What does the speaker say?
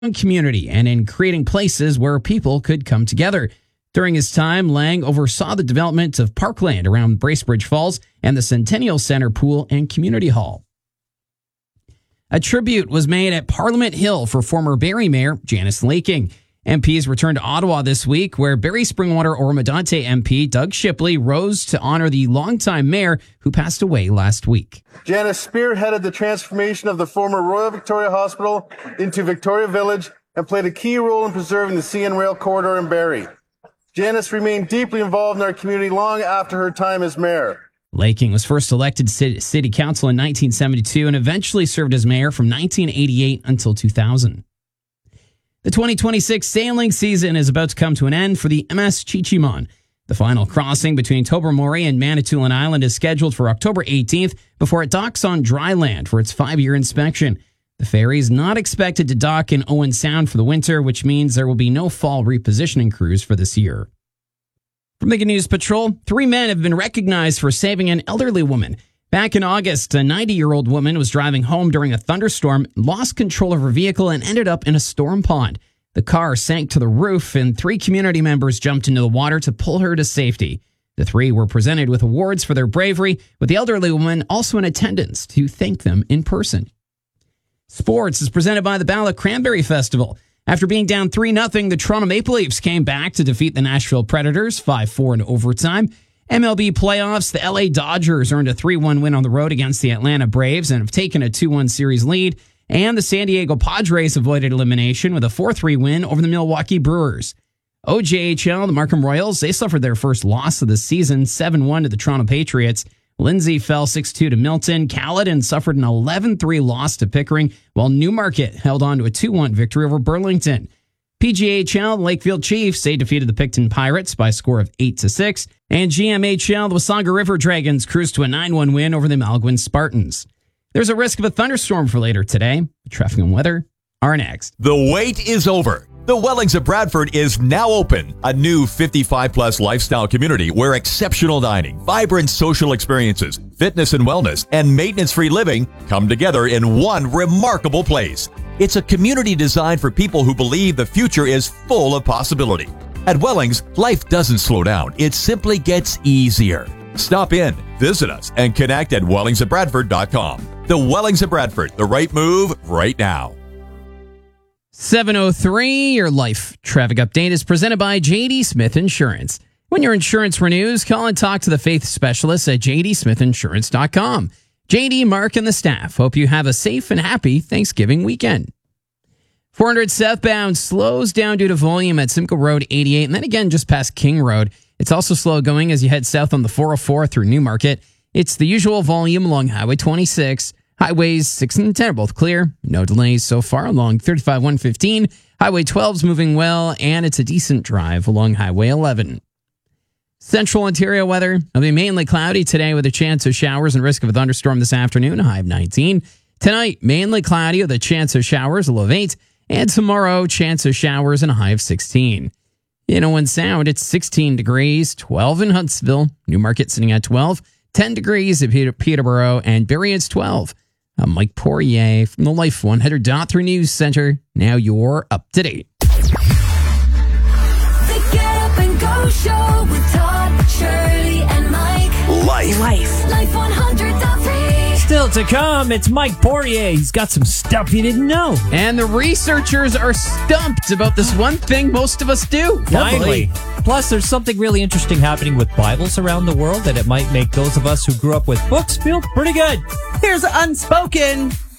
community and in creating places where people could come together. During his time, Lang oversaw the development of Parkland around Bracebridge Falls and the Centennial Center Pool and Community Hall. A tribute was made at Parliament Hill for former Barrie Mayor Janice Laking. MPs returned to Ottawa this week, where Barrie Springwater Oromadante MP Doug Shipley rose to honor the longtime mayor who passed away last week. Janice spearheaded the transformation of the former Royal Victoria Hospital into Victoria Village and played a key role in preserving the CN Rail corridor in Barrie. Janice remained deeply involved in our community long after her time as mayor. Laking was first elected to City Council in 1972 and eventually served as mayor from 1988 until 2000. The 2026 sailing season is about to come to an end for the MS Chichimon. The final crossing between Tobermory and Manitoulin Island is scheduled for October 18th before it docks on dry land for its 5-year inspection. The ferry is not expected to dock in Owen Sound for the winter, which means there will be no fall repositioning cruise for this year. From the Good News Patrol, 3 men have been recognized for saving an elderly woman. Back in August, a 90-year-old woman was driving home during a thunderstorm, lost control of her vehicle, and ended up in a storm pond. The car sank to the roof, and 3 community members jumped into the water to pull her to safety. The 3 were presented with awards for their bravery, with the elderly woman also in attendance to thank them in person. Sports is presented by the Bala Cranberry Festival. After being down 3-0, the Toronto Maple Leafs came back to defeat the Nashville Predators 5-4 in overtime. MLB playoffs, the LA Dodgers earned a 3-1 win on the road against the Atlanta Braves and have taken a 2-1 series lead. And the San Diego Padres avoided elimination with a 4-3 win over the Milwaukee Brewers. OJHL, the Markham Royals, they suffered their first loss of the season, 7-1 to the Toronto Patriots. Lindsay fell 6-2 to Milton. Caledon suffered an 11-3 loss to Pickering, while Newmarket held on to a 2-1 victory over Burlington. PGHL, the Lakefield Chiefs, they defeated the Picton Pirates by a score of 8-6. And GMHL, the Wasaga River Dragons cruised to a 9-1 win over the Malguin Spartans. There's a risk of a thunderstorm for later today. Traffic and weather are next. The wait is over. The Wellings of Bradford is now open, a new 55-plus lifestyle community where exceptional dining, vibrant social experiences, fitness and wellness, and maintenance-free living come together in one remarkable place. It's a community designed for people who believe the future is full of possibility. At Wellings, life doesn't slow down. It simply gets easier. Stop in, visit us, and connect at wellingsofbradford.com. The Wellings of Bradford, the right move right now. 7:03, your life traffic update is presented by JD Smith Insurance. When your insurance renews, call and talk to the faith specialists at jdsmithinsurance.com. JD, Mark, and the staff hope you have a safe and happy Thanksgiving weekend. 400 southbound slows down due to volume at Simcoe Road 88, and then again just past King Road. It's also slow going as you head south on the 404 through Newmarket. It's the usual volume along Highway 26. Highways 6 and 10 are both clear. No delays so far along 35-115. Highway 12 is moving well, and it's a decent drive along Highway 11. Central Ontario weather will be mainly cloudy today with a chance of showers and risk of a thunderstorm this afternoon, a high of 19. Tonight, mainly cloudy with a chance of showers, a low of 8. And tomorrow, chance of showers and a high of 16. In Owen Sound, it's 16 degrees, 12 in Huntsville, Newmarket sitting at 12, 10 degrees at Peterborough, and Barrie it's 12. I'm Mike Poirier from the Life 100.3 News Center. Now you're up to date. The Get Up and Go Show with Todd, Shirley, and Mike. Life 100.3. Still to come, it's Mike Poirier. He's got some stuff you didn't know. And the researchers are stumped about this one thing most of us do. Finally. Plus, there's something really interesting happening with Bibles around the world that it might make those of us who grew up with books feel pretty good. Here's Unspoken